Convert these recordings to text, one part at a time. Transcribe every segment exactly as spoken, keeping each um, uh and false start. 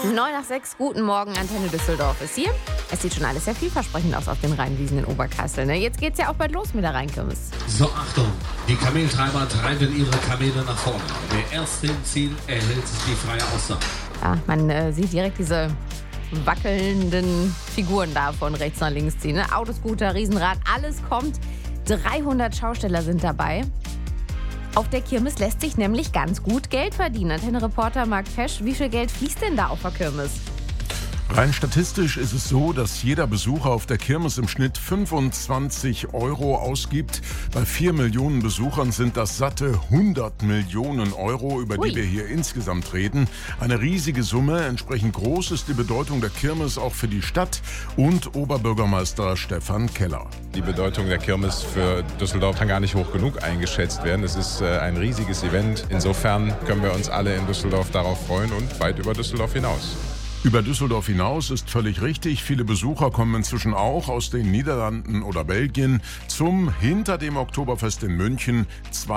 neun nach sechs, guten Morgen, Antenne Düsseldorf ist hier. Es sieht schon alles sehr vielversprechend aus auf den Rheinwiesen in Oberkassel. Ne? Jetzt geht's ja auch bald los mit der Rheinkirmes. So, Achtung, die Kameltreiber treiben ihre Kamele nach vorne. Der erste im Ziel erhält die freie Aussage. Ja, man äh, sieht direkt diese wackelnden Figuren da von rechts nach links ziehen. Ne? Autoscooter, Riesenrad, alles kommt. dreihundert Schausteller sind dabei. Auf der Kirmes lässt sich nämlich ganz gut Geld verdienen. Antenne-Reporter Marc Pesch, wie viel Geld fließt denn da auf der Kirmes? Rein statistisch ist es so, dass jeder Besucher auf der Kirmes im Schnitt fünfundzwanzig Euro ausgibt. Bei vier Millionen Besuchern sind das satte hundert Millionen Euro, über Ui. die wir hier insgesamt reden. Eine riesige Summe. Entsprechend groß ist die Bedeutung der Kirmes auch für die Stadt und Oberbürgermeister Stefan Keller. Die Bedeutung der Kirmes für Düsseldorf kann gar nicht hoch genug eingeschätzt werden. Es ist äh, ein riesiges Event. Insofern können wir uns alle in Düsseldorf darauf freuen und weit über Düsseldorf hinaus. Über Düsseldorf hinaus ist völlig richtig. Viele Besucher kommen inzwischen auch aus den Niederlanden oder Belgien zum hinter dem Oktoberfest in München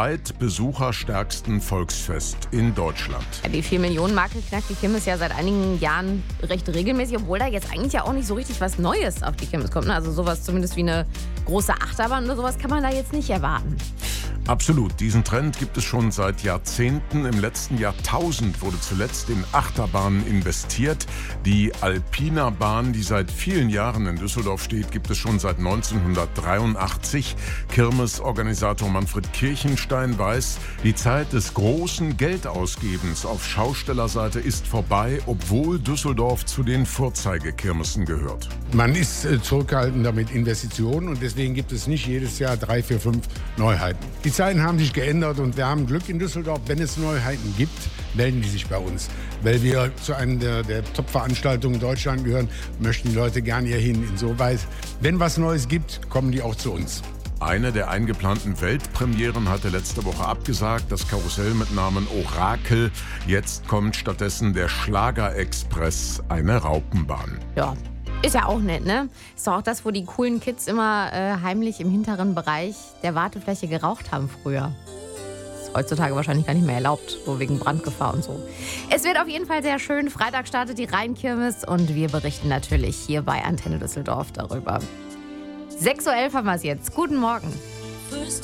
zweitbesucherstärksten Volksfest in Deutschland. Ja, die vier Millionen Marke knackt die Kirmes ja seit einigen Jahren recht regelmäßig, obwohl da jetzt eigentlich ja auch nicht so richtig was Neues auf die Kirmes kommt. Ne? Also sowas zumindest wie eine große Achterbahn oder sowas kann man da jetzt nicht erwarten. Absolut. Diesen Trend gibt es schon seit Jahrzehnten. Im letzten Jahrtausend wurde zuletzt in Achterbahnen investiert. Die Alpina Bahn, die seit vielen Jahren in Düsseldorf steht, gibt es schon seit neunzehnhundertdreiundachtzig. Kirmesorganisator Manfred Kirchenstein weiß, die Zeit des großen Geldausgebens auf Schaustellerseite ist vorbei, obwohl Düsseldorf zu den Vorzeigekirmesen gehört. Man ist äh, zurückhaltender mit Investitionen und deswegen gibt es nicht jedes Jahr drei, vier, fünf Neuheiten. Die Zeiten haben sich geändert und wir haben Glück in Düsseldorf. Wenn es Neuheiten gibt, melden die sich bei uns. Weil wir zu einem der, der Top-Veranstaltungen in Deutschland gehören, möchten die Leute gerne hier hin. Insoweit, wenn was Neues gibt, kommen die auch zu uns. Eine der eingeplanten Weltpremieren hatte letzte Woche abgesagt, das Karussell mit Namen Orakel. Jetzt kommt stattdessen der Schlager-Express, eine Raupenbahn. Ja, ist ja auch nett, ne? Ist doch auch das, wo die coolen Kids immer äh, heimlich im hinteren Bereich der Wartefläche geraucht haben früher. Ist heutzutage wahrscheinlich gar nicht mehr erlaubt, so wegen Brandgefahr und so. Es wird auf jeden Fall sehr schön. Freitag startet die Rheinkirmes und wir berichten natürlich hier bei Antenne Düsseldorf darüber. sechs Uhr elf haben wir es jetzt. Guten Morgen.